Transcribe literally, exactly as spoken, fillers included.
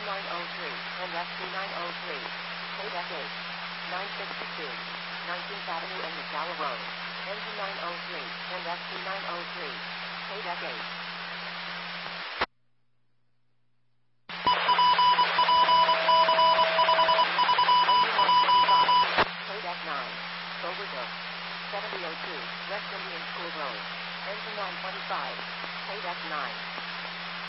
nine oh three, and S C nine oh three. Code F eight. nine sixty-two. nineteenth Avenue and McDowell Road. Engine nine oh three, and S C nine oh three. Code F eight. Engine one twenty-five. Code F nine. Overville. seventy oh two, West Indian School Road. Engine nine twenty-five. Code F nine.